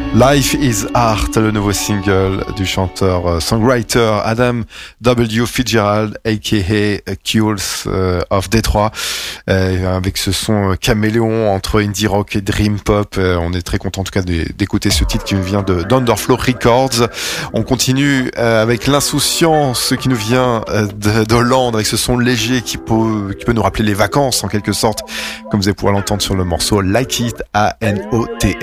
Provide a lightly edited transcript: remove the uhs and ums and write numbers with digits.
Life is Art, le nouveau single du chanteur-songwriter Adam W. Fitzgerald, a.k.a. Kulls of Detroit, avec ce son caméléon entre indie rock et dream pop. On est très content en tout cas d'écouter ce titre qui nous vient d'Underflow Records. On continue avec l'insouciance qui nous vient d'Hollande, avec ce son léger qui peut nous rappeler les vacances en quelque sorte, comme vous allez pouvoir l'entendre sur le morceau Like It, A-N-O-T.